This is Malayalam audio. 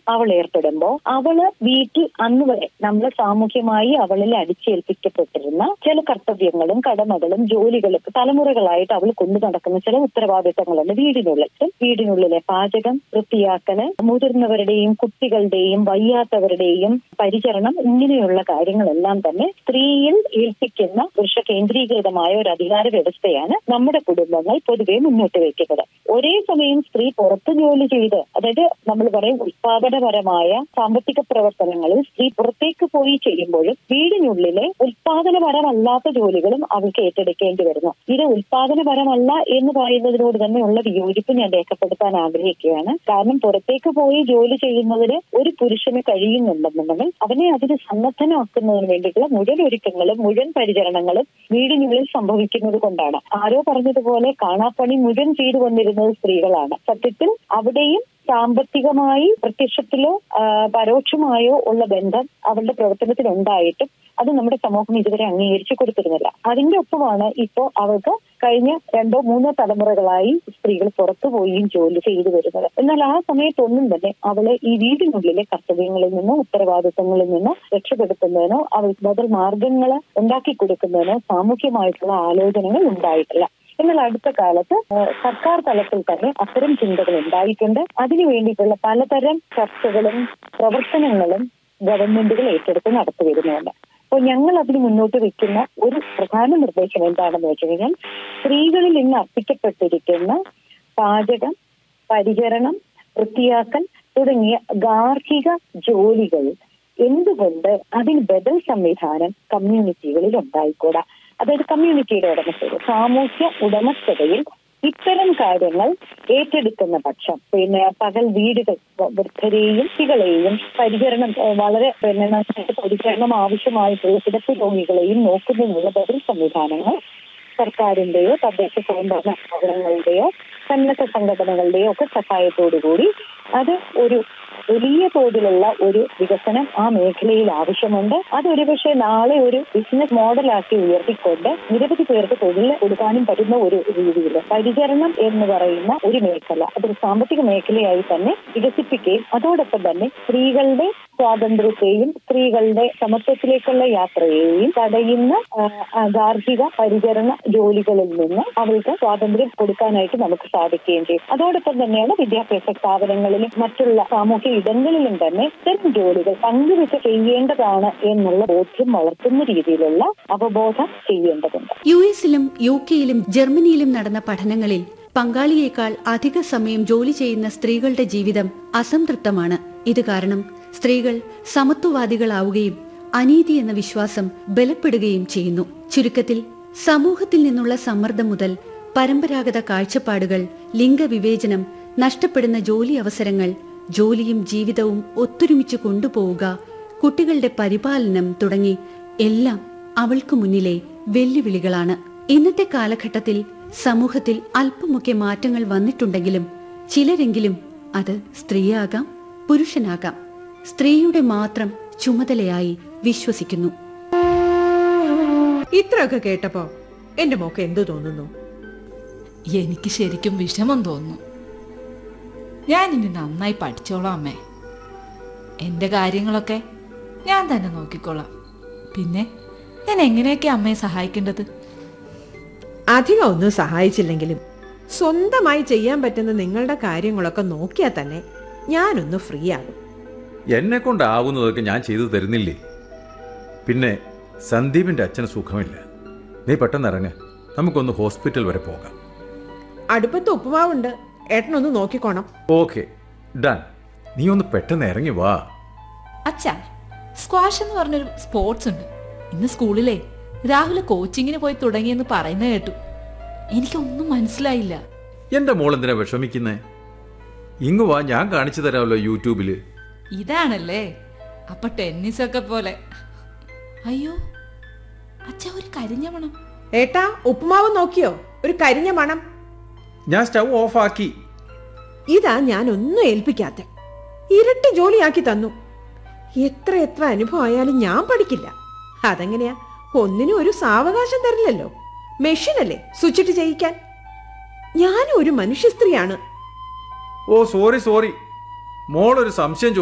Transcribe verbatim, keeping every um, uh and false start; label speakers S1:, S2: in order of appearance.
S1: അവൾ ഏർപ്പെടുമ്പോ അവള് വീട്ടിൽ അന്ന് വരെ നമ്മൾ സാമൂഹ്യമായി അവളിൽ അടിച്ചേൽപ്പിക്കപ്പെട്ടിരുന്ന ചില കർത്തവ്യങ്ങളും കടമകളും ജോലികളും തലമുറകളായിട്ട് അവൾ കൊണ്ടു നടക്കുന്ന ചില ഉത്തരവാദിത്തങ്ങളുണ്ട് വീടിനുള്ളിൽ. വീടിനുള്ളിലെ പാചകം, വൃത്തിയാക്കല്, മുതിർന്നവരുടെയും കുട്ടികളുടെയും വയ്യാത്തവരുടെയും പരിചരണം, ഇങ്ങനെയുള്ള കാര്യങ്ങളെല്ലാം തന്നെ സ്ത്രീയിൽ ഏൽപ്പിക്കുന്ന പുരുഷ കേന്ദ്രീകൃതമായ ഒരു അധികാര വ്യവസ്ഥയാണ് നമ്മുടെ കുടുംബങ്ങൾ പൊതുവെ മുന്നോട്ട് വയ്ക്കുന്നത്. ഒരേ സമയം സ്ത്രീ പുറത്ത് ജോലി ചെയ്ത്, അതായത് നമ്മൾ പറയും ഉത്പാദനപരമായ സാമ്പത്തിക പ്രവർത്തനങ്ങളിൽ സ്ത്രീ പുറത്തേക്ക് പോയി ചെയ്യുമ്പോഴും വീടിനുള്ളിലെ ഉത്പാദനപരമല്ലാത്ത ജോലികളും അവൾക്ക് ഏറ്റെടുക്കേണ്ടി വരുന്നു. ഇത് ഉത്പാദനപരമല്ല എന്ന് പറയുന്നതിനോട് തന്നെയുള്ള വിയോജിപ്പ് ഞാൻ രേഖപ്പെടുത്താൻ ആഗ്രഹിക്കുകയാണ്. കാരണം പുറത്തേക്ക് പോയി ജോലി ചെയ്യുന്നതിന് ഒരു പുരുഷന് കഴിയുന്നുണ്ടെന്നുണ്ടെങ്കിൽ അവനെ അതിന് സന്നദ്ധനാക്കുന്നതിന് വേണ്ടിയിട്ടുള്ള മുഴുവൻ ഒരുക്കങ്ങളും മുഴുവൻ പരിചരണങ്ങളും വീടിനുള്ളിൽ സംഭവിക്കുന്നത് കൊണ്ടാണ്. ആരോ പറഞ്ഞതുപോലെ കാണാപ്പണി മുഴുവൻ ചെയ്തു വന്നിരുന്നത് സ്ത്രീകളാണ്. സത്യത്തിൽ അവിടെയും സാമ്പത്തികമായി പ്രത്യക്ഷത്തിലോ പരോക്ഷമായോ ഉള്ള ബന്ധം അവളുടെ പ്രവർത്തനത്തിൽ ഉണ്ടായിട്ടും അത് നമ്മുടെ സമൂഹം ഇതുവരെ അംഗീകരിച്ചു കൊടുത്തിരുന്നില്ല. അതിന്റെ ഒപ്പമാണ് ഇപ്പോൾ അവൾക്ക് കഴിഞ്ഞ രണ്ടോ മൂന്നോ തലമുറകളായി സ്ത്രീകൾ പുറത്തു പോയും ജോലി ചെയ്തു വരുന്നത്. എന്നാൽ ആ സമയത്തൊന്നും തന്നെ അവളെ ഈ വീടിനുള്ളിലെ കർത്തവ്യങ്ങളിൽ നിന്നോ ഉത്തരവാദിത്തങ്ങളിൽ നിന്നോ രക്ഷപ്പെടുത്തുന്നതിനോ അവൾക്ക് ബദൽ മാർഗങ്ങൾ ഉണ്ടാക്കി കൊടുക്കുന്നതിനോ സാമൂഹ്യമായിട്ടുള്ള ആലോചനകൾ ഉണ്ടായിട്ടില്ല. എന്നാൽ അടുത്ത കാലത്ത് സർക്കാർ തലത്തിൽ തന്നെ അത്തരം ചിന്തകൾ ഉണ്ടായിട്ടുണ്ട്. അതിനു വേണ്ടിയിട്ടുള്ള പലതരം ചർച്ചകളും പ്രവർത്തനങ്ങളും ഗവൺമെന്റുകൾ ഏറ്റെടുത്ത് നടത്തി വരുന്നുണ്ട്. അപ്പോൾ ഞങ്ങൾ അതിന് മുന്നോട്ട് വെക്കുന്ന ഒരു പ്രധാന നിർദ്ദേശം എന്താണെന്ന് വെച്ച് കഴിഞ്ഞാൽ, സ്ത്രീകളിൽ ഇന്ന് അർപ്പിക്കപ്പെട്ടിരിക്കുന്ന പാചകം, പരിചരണം, വൃത്തിയാക്കൽ തുടങ്ങിയ ഗാർഹിക ജോലികൾ എന്തുകൊണ്ട് അതിന് ബദൽ സംവിധാനം കമ്മ്യൂണിറ്റികളിൽ ഉണ്ടായിക്കൂടാ? അതായത് കമ്മ്യൂണിറ്റിയുടെ ഉടമസ്ഥത, സാമൂഹ്യ ഉടമസ്ഥതയിൽ ഇത്തരം കാര്യങ്ങൾ ഏറ്റെടുക്കുന്ന പക്ഷം പിന്നെ പകൽ വീടുകൾ വൃദ്ധരെയും കുട്ടികളെയും പരിചരണം വളരെ പിന്നെ പരിചരണം ആവശ്യമായിട്ടുള്ള കിടപ്പ് രോഗികളെയും നോക്കുന്നതിനുള്ള ബദൽ സംവിധാനങ്ങൾ സർക്കാരിന്റെയോ തദ്ദേശ സ്വയംഭരണ സ്ഥാപനങ്ങളുടെയോ സന്നദ്ധ സംഘടനകളുടെയോ ഒക്കെ സഹായത്തോടുകൂടി അത് ഒരു വലിയ തോതിലുള്ള ഒരു വികസനം ആ മേഖലയിൽ ആവശ്യമുണ്ട്. അതൊരു പക്ഷേ നാളെ ഒരു ബിസിനസ് മോഡലാക്കി ഉയർത്തിക്കൊണ്ട് നിരവധി പേർക്ക് തൊഴിൽ കൊടുക്കാനും പറ്റുന്ന ഒരു രീതിയിൽ പരിചരണം എന്ന് പറയുന്ന ഒരു മേഖല അതൊരു സാമ്പത്തിക മേഖലയായി തന്നെ വികസിപ്പിക്കുകയും അതോടൊപ്പം തന്നെ സ്ത്രീകളുടെ സ്വാതന്ത്ര്യത്തെയും സ്ത്രീകളുടെ സമത്വത്തിലേക്കുള്ള യാത്രയെയും തടയുന്ന ഗാർഹിക പരിചരണ ജോലികളിൽ നിന്ന് അവൾക്ക് സ്വാതന്ത്ര്യം കൊടുക്കാനായിട്ട് നമുക്ക് സാധിക്കുകയും ചെയ്യും. അതോടൊപ്പം തന്നെയാണ് വിദ്യാഭ്യാസ സ്ഥാപനങ്ങളിലും മറ്റുള്ള സാമൂഹ്യ ഇടങ്ങളിലും തന്നെ ഇത്തരം ജോലികൾ പങ്കുവെച്ച് ചെയ്യേണ്ടതാണ് എന്നുള്ള ബോധ്യം വളർത്തുന്ന രീതിയിലുള്ള അവബോധം ചെയ്യേണ്ടതുണ്ട്.
S2: യു എസിലും യു കെയിലും ജർമ്മനിയിലും നടന്ന പഠനങ്ങളിൽ പങ്കാളിയേക്കാൾ അധിക സമയം ജോലി ചെയ്യുന്ന സ്ത്രീകളുടെ ജീവിതം അസംതൃപ്തമാണ്. ഇത് കാരണം സ്ത്രീകൾ സമത്വവാദികളാവുകയും അനീതി എന്ന വിശ്വാസം ബലപ്പെടുകയും ചെയ്യുന്നു. ചുരുക്കത്തിൽ സമൂഹത്തിൽ നിന്നുള്ള സമ്മർദ്ദം മുതൽ പരമ്പരാഗത കാഴ്ചപ്പാടുകൾ, ലിംഗവിവേചനം, നഷ്ടപ്പെടുന്ന ജോലി അവസരങ്ങൾ, ജോലിയും ജീവിതവും ഒത്തൊരുമിച്ച് കൊണ്ടുപോവുക, കുട്ടികളുടെ പരിപാലനം തുടങ്ങി എല്ലാം അവൾക്ക് മുന്നിലെ വെല്ലുവിളികളാണ്. ഇന്നത്തെ കാലഘട്ടത്തിൽ സമൂഹത്തിൽ അല്പമൊക്കെ മാറ്റങ്ങൾ വന്നിട്ടുണ്ടെങ്കിലും ചിലരെങ്കിലും അത് സ്ത്രീയാകാം, പുരുഷനാകാം, സ്ത്രീയുടെ മാത്രം ചുമതലയായി വിശ്വസിക്കുന്നു.
S3: ഇത്രയൊക്കെ കേട്ടപ്പോ എന്റെ മോക്ക് എന്തു തോന്നുന്നു?
S4: എനിക്ക് ശരിക്കും വിഷമം തോന്നുന്നു. ഞാൻ ഇനി നന്നായി പഠിച്ചോളാം അമ്മേ. എന്റെ കാര്യങ്ങളൊക്കെ ഞാൻ തന്നെ നോക്കിക്കോളാം. പിന്നെ ഞാൻ എങ്ങനെയൊക്കെ അമ്മയെ സഹായിക്കേണ്ടത്?
S3: അധികം ഒന്നും സഹായിച്ചില്ലെങ്കിലും സ്വന്തമായി ചെയ്യാൻ പറ്റുന്ന നിങ്ങളുടെ കാര്യങ്ങളൊക്കെ നോക്കിയാൽ തന്നെ ഞാനൊന്ന് ഫ്രീ ആകും.
S5: എന്നെ കൊണ്ടാവുന്നതൊക്കെ ഞാൻ ചെയ്തു തരുന്നില്ലേ? പിന്നെ സന്ദീപിന്റെ അച്ഛന് സുഖമില്ല. നീ പെട്ടെന്ന് ഇറങ്ങ്, നമുക്കൊന്ന് ഹോസ്പിറ്റൽ വരെ പോകാം.
S3: അടുപ്പത്ത് ഉപ്പുമാവുണ്ട്, ഏട്ടനൊന്ന് നോക്കിക്കോണം.
S5: Okay done. നീ ഒന്ന് പെട്ടെന്ന് ഇറങ്ങി വാ.
S4: അച്ഛാ, സ്ക്വാഷ് എന്ന് പറഞ്ഞൊരു സ്പോർട്സ് ഉണ്ട്. ഇന്ന് സ്കൂളിലെ രാഹുൽ കോച്ചിങ്ങിന് പോയി തുടങ്ങിയെന്ന് പറയുന്ന കേട്ടു. എനിക്കൊന്നും മനസ്സിലായില്ല.
S5: എന്റെ മോൾ എന്തിനാ വിഷമിക്കുന്നേ? ഇങ്ങു വാ, ഞാൻ കാണിച്ചു തരാമല്ലോ യൂട്യൂബില്.
S4: ഇതാണല്ലേ അപ്പൊ ടെന്നീസൊക്കെ പോലെ. അയ്യോ അച്ഛാ, ഒരു കരിഞ്ഞ മണം.
S3: ഏട്ടാ, ഉപ്പുമാവ് നോക്കിയോ? ഒരു കരിഞ്ഞ മണം.
S5: ഞാൻ സ്റ്റൗ ഓഫ് ആക്കി.
S3: ഇതാ ഞാൻ ഒന്നും ഏൽപ്പിക്കാത്ത, ഇരട്ടി ജോലിയാക്കി തന്നു. എത്ര എത്ര അനുഭവം ആയാലും ഞാൻ പഠിക്കില്ല. അതെങ്ങനെയാ? ഒന്നിനും ഒരു സാവകാശം തരില്ലല്ലോ. മെഷീനല്ലേ സ്വിച്ചിട്ട് ചെയ്യിക്കാൻ. ഞാനും ഒരു മനുഷ്യ സ്ത്രീയാണ്.
S5: ഓ സോറി സോറി, മോളൊരു സംശയം